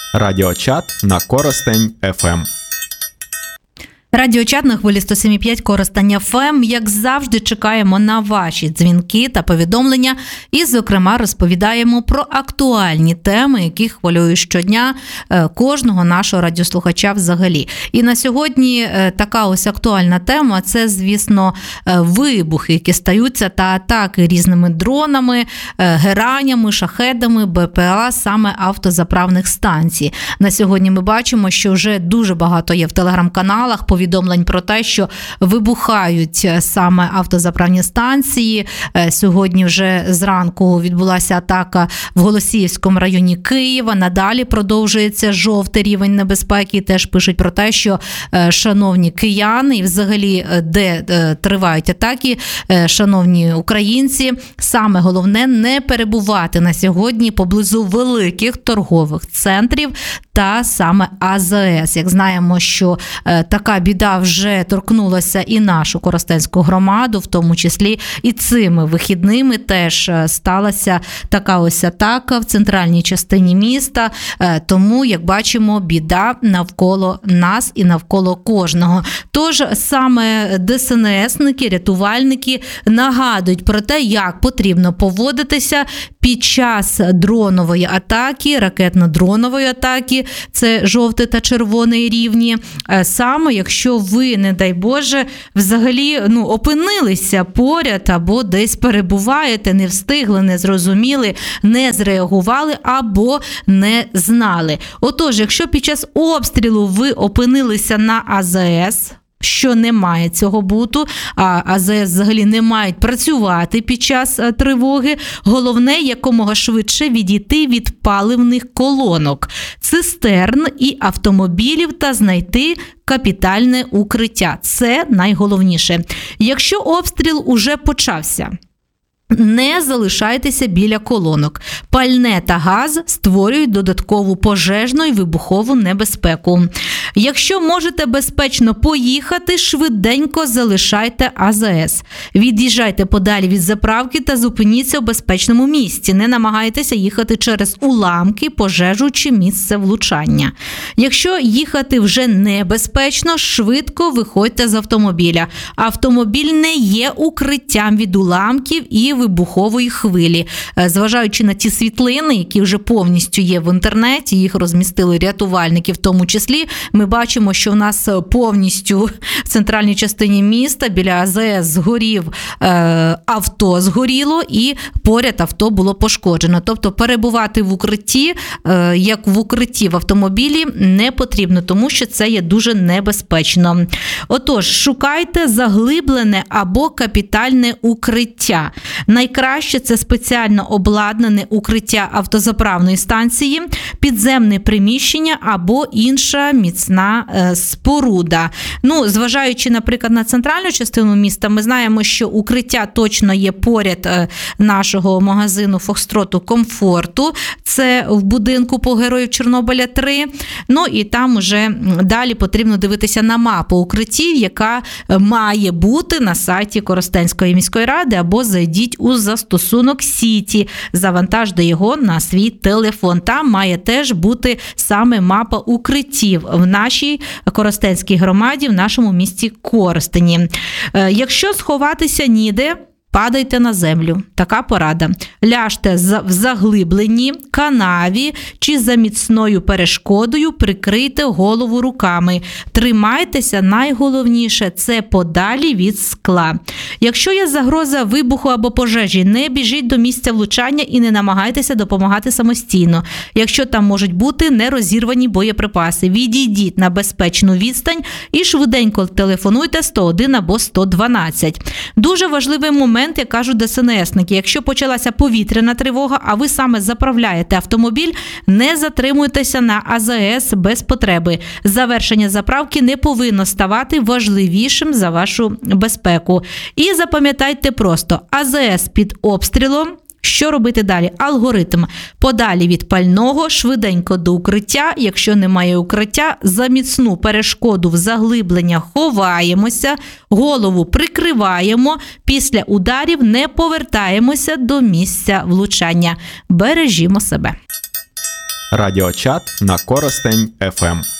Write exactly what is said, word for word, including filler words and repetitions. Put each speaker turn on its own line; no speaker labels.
Радіочат на Коростень еф ем.
Радіочат на хвилі сто сім і п'ять Коростень еф ем. Як завжди, чекаємо на ваші дзвінки та повідомлення і, зокрема, розповідаємо про актуальні теми, які хвилюють щодня кожного нашого радіослухача взагалі. І на сьогодні така ось актуальна тема – це, звісно, вибухи, які стаються, та атаки різними дронами, геранями, шахедами, бе пе а, саме автозаправних станцій. На сьогодні ми бачимо, що вже дуже багато є в телеграм-каналах повідомлень про те, що вибухають саме автозаправні станції. Сьогодні вже зранку відбулася атака в Голосіївському районі Києва. Надалі продовжується жовтий рівень небезпеки. І теж пишуть про те, що, шановні кияни, і взагалі, де тривають атаки, шановні українці, саме головне не перебувати на сьогодні поблизу великих торгових центрів та саме а зе ес. Як знаємо, що така біда вже торкнулася і нашу Коростенську громаду, в тому числі і цими вихідними теж сталася така ось атака в центральній частині міста. Тому, як бачимо, біда навколо нас і навколо кожного. Тож саме де ес ен есники, рятувальники нагадують про те, як потрібно поводитися під час дронової атаки, ракетно-дронової атаки, це жовтий та червоний рівні. Саме якщо ви, не дай Боже, взагалі ну, опинилися поряд або десь перебуваєте, не встигли, не зрозуміли, не зреагували або не знали. Отож, якщо під час обстрілу ви опинилися на а зе ес, що не має цього бути, а а зе ес взагалі не мають працювати під час тривоги, головне якомога швидше відійти від паливних колонок, цистерн і автомобілів та знайти капітальне укриття. Це найголовніше. Якщо обстріл уже почався, не залишайтеся біля колонок. Пальне та газ створюють додаткову пожежну і вибухову небезпеку. Якщо можете безпечно поїхати, швиденько залишайте а зе ес. Від'їжджайте подалі від заправки та зупиніться в безпечному місці. Не намагайтеся їхати через уламки, пожежу чи місце влучання. Якщо їхати вже небезпечно, швидко виходьте з автомобіля. Автомобіль не є укриттям від уламків і вибухової хвилі. Зважаючи на ті світлини, які вже повністю є в інтернеті, їх розмістили рятувальники в тому числі, ми бачимо, що в нас повністю в центральній частині міста біля а зе ес згорів е, авто, згоріло і поряд авто було пошкоджено. Тобто перебувати в укритті, е, як в укритті в автомобілі, не потрібно, тому що це є дуже небезпечно. Отож, шукайте заглиблене або капітальне укриття. Найкраще це спеціально обладнане укриття автозаправної станції, підземне приміщення або інша міцна е, споруда. Ну, зважаючи, наприклад, на центральну частину міста, ми знаємо, що укриття точно є поряд е, нашого магазину Фокстроту Комфорту. Це в будинку по Героїв Чорнобиля три. Ну, і там уже далі потрібно дивитися на мапу укриттів, яка має бути на сайті Коростенської міської ради, або зайдіть у застосунок Сіті, завантажте його на свій телефон. Там має теж бути саме мапа укриттів в нашій Коростенській громаді, в нашому місті Коростені. Якщо сховатися ніде, падайте на землю. Така порада. Ляжте в заглибленні, канаві чи за міцною перешкодою, прикрийте голову руками. Тримайтеся, найголовніше, це подалі від скла. Якщо є загроза вибуху або пожежі, не біжіть до місця влучання і не намагайтеся допомагати самостійно. Якщо там можуть бути нерозірвані боєприпаси, відійдіть на безпечну відстань і швиденько телефонуйте сто один або сто дванадцять. Дуже важливий момент, як кажуть де ес ен есники, якщо почалася повітряна тривога, а ви саме заправляєте автомобіль, не затримуйтеся на а зе ес без потреби. Завершення заправки не повинно ставати важливішим за вашу безпеку. І запам'ятайте просто, а зе ес під обстрілом. Що робити далі? Алгоритм. Подалі від пального, швиденько до укриття. Якщо немає укриття, за міцну перешкоду в заглиблення ховаємося, голову прикриваємо, після ударів не повертаємося до місця влучання. Бережімо себе.
Радіочат на Коростень еф ем.